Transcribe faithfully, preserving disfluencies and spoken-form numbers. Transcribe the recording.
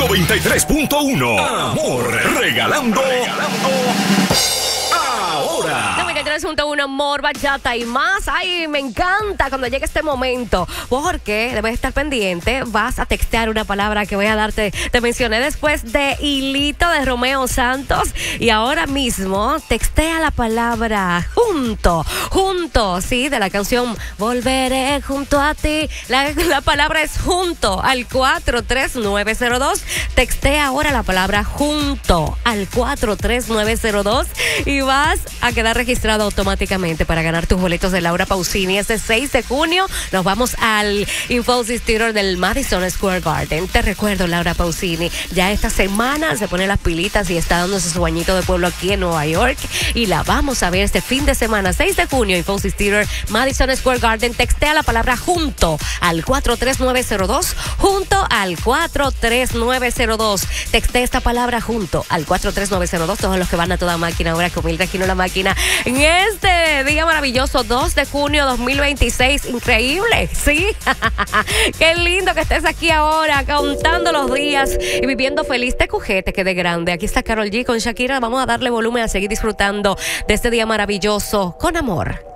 noventa y tres punto uno. Amor, regalando. regalando. Ahora. noventa y tres punto uno, Amor, Bachata y más. Ay, me encanta cuando llegue este momento, porque debes estar pendiente. Vas a textear una palabra que voy a darte. Te mencioné después de Hilito de Romeo Santos. Y ahora mismo textea la palabra junto. Junto, sí, de la canción Volveré junto a ti. La, la palabra es junto al cuatro tres nueve cero dos. Textea ahora la palabra junto al cuatro tres nueve cero dos y vas a quedar registrado automáticamente para ganar tus boletos de Laura Pausini. Este seis de junio nos vamos al Infosys Theater del Madison Square Garden. Te recuerdo, Laura Pausini ya esta semana se pone las pilitas y está dándose su bañito de pueblo aquí en Nueva York, y la vamos a ver este fin de semana, seis de junio, Infosys Theater, Madison Square Garden. Textea la palabra junto al cuatro tres nueve cero dos, junto al cuatro tres nueve cero dos. Textea esta palabra junto al cuatro tres nueve cero dos. Todos los que van a toda máquina ahora con Mildred Aquino la máquina en este día maravilloso, dos de junio dos mil veintiséis. Increíble, ¿sí? Qué lindo que estés aquí ahora, contando los días y viviendo feliz. Te cujete, quede grande. Aquí está Karol G con Shakira. Vamos a darle volumen a seguir disfrutando de este día maravilloso con amor.